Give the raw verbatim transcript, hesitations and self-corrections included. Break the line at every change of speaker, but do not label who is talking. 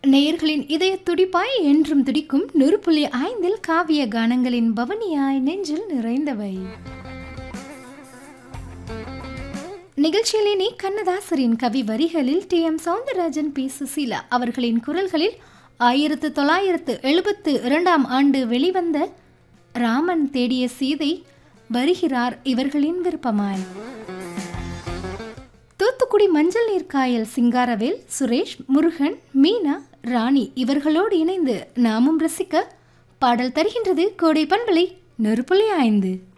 நேயர்களின் இதய துடிப்பாய் என்றும் துடிக்கும் நூறு புள்ளி ஐந்தில் காவிய கானங்களின் பவனியாய் நெஞ்சில் நிறைந்தவை. நிகழ்ச்சியிலே நீ கண்ணதாசரின் கவி வரிகளில் D M Soundararajan, B Susheela அவர்களின் குரல்களில் ஆயிரத்து தொள்ளாயிரத்து எழுபத்து இரண்டாம் ஆண்டு வெளிவந்த ராமன் தேடிய சீதை வருகிறார் இவர்களின் விருப்பமாய். தூத்துக்குடி மஞ்சள் நீர் காயல் சிங்காரவேல், சுரேஷ், முருகன், மீனா, ராணி இவர்களோடு இணைந்து நாமும் ரசிக்க பாடல் தருகின்றது கோடை பண்பலை நூறு புள்ளி ஐந்து.